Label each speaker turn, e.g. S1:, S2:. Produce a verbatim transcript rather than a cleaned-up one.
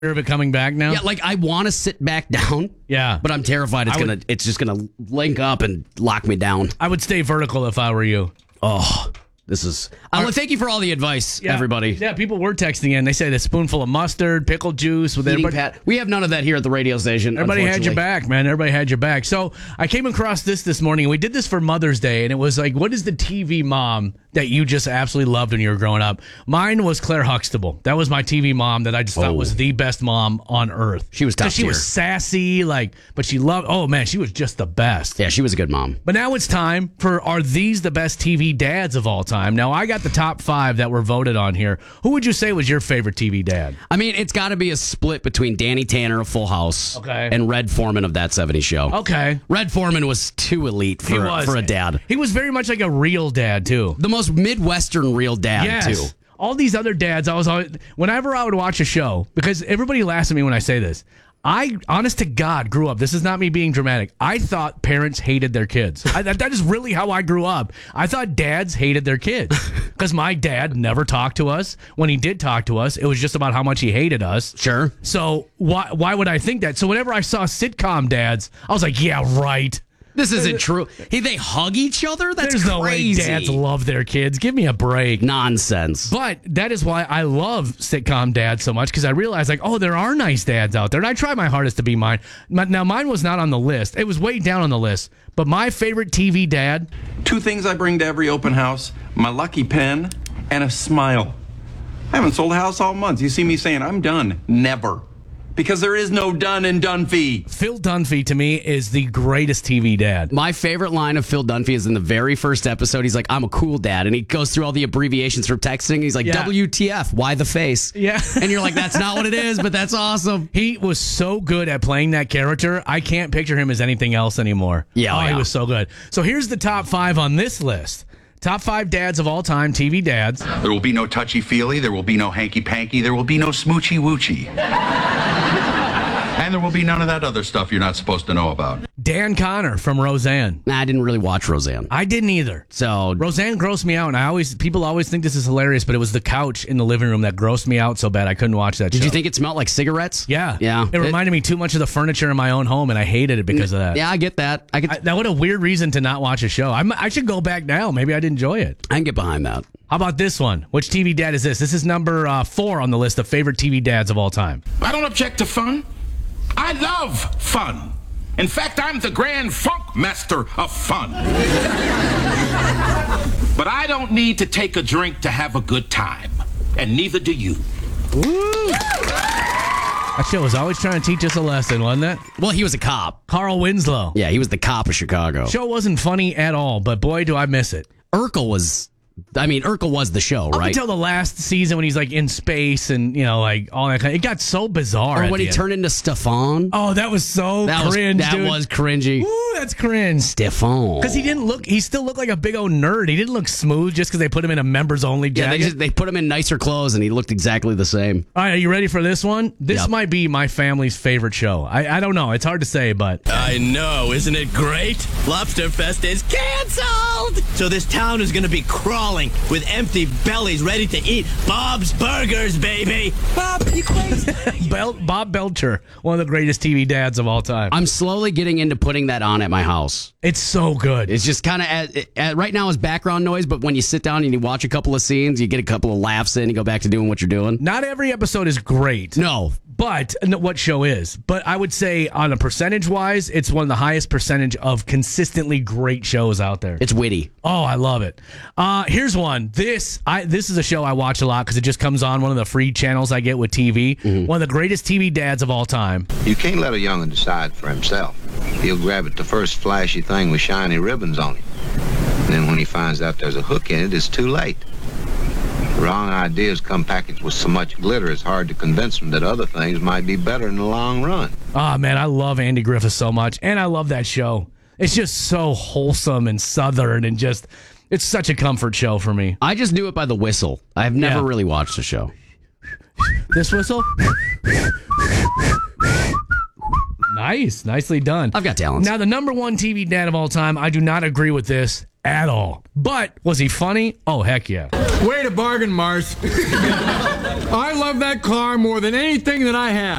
S1: of it coming back now?
S2: Yeah, like I want to sit back down.
S1: Yeah.
S2: But I'm terrified it's
S1: I
S2: gonna
S1: would-
S2: it's just gonna link up and lock me down.
S1: I would stay vertical if I were you.
S2: Oh, this is. I want to thank you for all the advice,
S1: Yeah.
S2: everybody.
S1: Yeah, people were texting in. They say the spoonful of mustard, pickle juice with
S2: Eating
S1: everybody.
S2: pat- We have none of that here at the radio station.
S1: Everybody had your
S2: unfortunately.
S1: back, man. Everybody had your back. So I came across this this morning, and we did this for Mother's Day, and it was like, what is the T V mom that you just absolutely loved when you were growing up? Mine was Claire Huxtable. That was my T V mom that I just thought
S2: Oh.
S1: was the best mom on earth.
S2: She was top
S1: 'Cause she
S2: tier.
S1: was sassy, like, but she loved. Oh man, she was just the best.
S2: Yeah, she was a good mom.
S1: But now it's time for Are These the Best T V Dads of All Time? Now, I got the top five that were voted on here. Who would you say was your favorite T V dad?
S2: I mean, it's got to be a split between Danny Tanner of Full House
S1: Okay.
S2: and Red Foreman of That seventies Show.
S1: Okay.
S2: Red Foreman was too elite
S1: He
S2: for,
S1: was.
S2: for a dad.
S1: He was very much like a real dad, too.
S2: The most Midwestern real dad,
S1: Yes.
S2: too.
S1: All these other dads, I was always, whenever I would watch a show, because everybody laughs at me when I say this. I, honest to God, grew up. This is not me being dramatic. I thought parents hated their kids. I, that, that is really how I grew up. I thought dads hated their kids because my dad never talked to us. When he did talk to us, it was just about how much he hated us.
S2: Sure.
S1: So why why would I think that? So whenever I saw sitcom dads, I was like, yeah, right.
S2: This isn't true. Hey, they hug each other? That's
S1: There's no way
S2: crazy.
S1: dads love their kids. Give me a break.
S2: Nonsense.
S1: But that is why I love sitcom dads so much, because I realized, like, oh, there are nice dads out there. And I try my hardest to be mine. My- Now, mine was not on the list. It was way down on the list. But my favorite T V dad,
S3: Two things I bring to every open house: my lucky pen and a smile. I haven't sold a house all month. You see me saying I'm done. Never. Because there is no done in Dunphy.
S1: Phil Dunphy, to me, is the greatest T V dad.
S2: My favorite line of Phil Dunphy is in the very first episode. He's like, I'm a cool dad. And he goes through all the abbreviations for texting. He's like,
S1: Yeah.
S2: W T F, why the face?
S1: Yeah.
S2: And you're like, that's not what it is, but that's awesome.
S1: He was so good at playing that character. I can't picture him as anything else anymore.
S2: Yeah,
S1: oh,
S2: oh,
S1: he
S2: yeah.
S1: was so good. So here's the top five on this list. Top five dads of all time, T V dads.
S4: There will be no touchy-feely. There will be no hanky-panky. There will be no smoochy-woochy. And there will be none of that other stuff you're not supposed to know about.
S1: Dan Connor from Roseanne.
S2: Nah, I didn't really watch Roseanne.
S1: I didn't either.
S2: So,
S1: Roseanne grossed me out, and I always people always think this is hilarious, but it was the couch in the living room that grossed me out so bad I couldn't watch that
S2: did
S1: show.
S2: you think it smelled like cigarettes?
S1: Yeah.
S2: Yeah.
S1: It reminded me too much of the furniture in my own home, and I hated it because of that.
S2: Yeah, I get that. I, could,
S1: I, that what a weird reason to not watch a show. I'm, I should go back now. Maybe I'd enjoy it.
S2: I can get behind that.
S1: How about this one? Which T V dad is this? This is number uh, four on the list of favorite T V dads of all time.
S5: I don't object to fun. I love fun. In fact, I'm the grand funk master of fun. But I don't need to take a drink to have a good time. And neither do you.
S1: That show was always trying to teach us a lesson, wasn't it?
S2: Well, he was a cop.
S1: Carl Winslow.
S2: Yeah, he was the cop of Chicago.
S1: Show wasn't funny at all, but boy, do I miss it.
S2: Urkel was, I mean, Urkel was the show,
S1: Up
S2: right?
S1: until the last season when he's like in space and, you know, like all that kind of, it got so bizarre.
S2: Or
S1: at
S2: when
S1: the
S2: he
S1: end.
S2: turned into Stefan.
S1: Oh, that was so
S2: that
S1: cringe,
S2: was, that
S1: dude.
S2: was cringy.
S1: Ooh, that's cringe.
S2: Stefan.
S1: Because he didn't look, he still looked like a big old nerd. He didn't look smooth just because they put him in a members only
S2: Yeah,
S1: jacket.
S2: they, just, they put him in nicer clothes and he looked exactly the same.
S1: All right, are you ready for this one? This
S2: Yep.
S1: might be my family's favorite show. I, I don't know. It's hard to say, but
S6: I know, isn't it great? Lobster Fest is canceled! So this town is gonna be crawling with empty bellies ready to eat Bob's Burgers, baby! Bob, you crazy?
S1: Bel- Bob Belcher, one of the greatest T V dads of all time.
S2: I'm slowly getting into putting that on at my house.
S1: It's so good.
S2: It's just kind of, right now is background noise, but when you sit down and you watch a couple of scenes, you get a couple of laughs in, you go back to doing what you're doing.
S1: Not every episode is great.
S2: No.
S1: But no, what show is? But I would say on a percentage wise, it's one of the highest percentage of consistently great shows out there.
S2: It's witty.
S1: Oh, I love it. Uh, here's one. This I this is a show I watch a lot because it just comes on one of the free channels I get with T V.
S2: Mm-hmm.
S1: One of the greatest T V dads of all time.
S7: You can't let a young'un decide for himself. He'll grab at the first flashy thing with shiny ribbons on it. And then when he finds out there's a hook in it, it's too late. Wrong ideas come packaged with so much glitter, it's hard to convince them that other things might be better in the long run.
S1: Oh, man, I love Andy Griffith so much, and I love that show. It's just so wholesome and southern and just, it's such a comfort show for me.
S2: I just knew it by the whistle. I've never
S1: Yeah.
S2: really watched the show.
S1: This whistle? Nice. Nicely done.
S2: I've got talents.
S1: Now, the number one T V dad of all time, I do not agree with this at all. But was he funny? Oh, heck yeah.
S8: Way to bargain, Mars. I love that car more than anything that I have.